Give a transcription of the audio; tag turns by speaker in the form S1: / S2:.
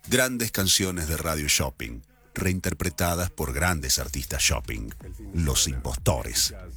S1: Grandes canciones de Radio Shopping, reinterpretadas por grandes artistas shopping. Los Impostores.